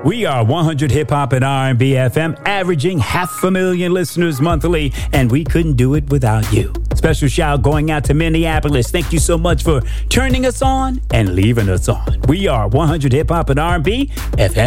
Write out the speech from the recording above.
We are 100 Hip Hop and R&B FM, averaging 500,000 listeners monthly, and we couldn't do it without you. Special shout going out to Minneapolis. Thank you so much for turning us on and leaving us on. We are 100 Hip Hop and R&B FM.